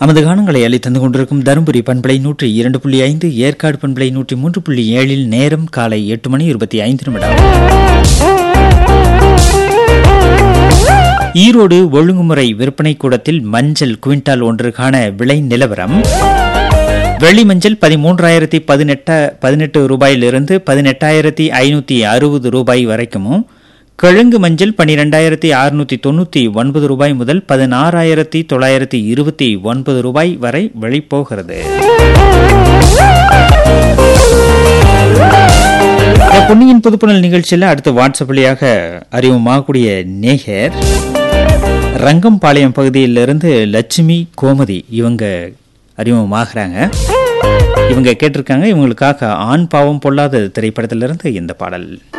நமது கானங்களை அள்ளி தந்து கொண்டிருக்கும் தருமபுரி பண்பலை 102.5, ஏற்காடு பண்பலை 103.7. நேரம் காலை 8:25. ஈரோடு ஒழுங்குமுறை விற்பனை கூடத்தில் மஞ்சள் குவிண்டால் ஒன்றுக்கான விலை நிலவரம். வெள்ளி மஞ்சள் 13,018 ரூபாயிலிருந்து 18,560 ரூபாய் வரைக்கும், கிழங்கு மஞ்சள் 12,699 ரூபாய் முதல் 16,929 ரூபாய் வரை விலை போகிறது. பொன்னியின் புதுப்புணல் நிகழ்ச்சியில் அடுத்த வாட்ஸ்அப் வழியாக அறிமுகமாகக்கூடிய நேயர் ரங்கம்பாளையம் பகுதியிலிருந்து லட்சுமி கோமதி இவங்க அறிமுகமாகறாங்க. இவங்க கேட்டிருக்காங்க, இவங்களுக்காக ஆண் பாவம் பொல்லாத திரைப்படத்திலிருந்து இந்த பாடல்.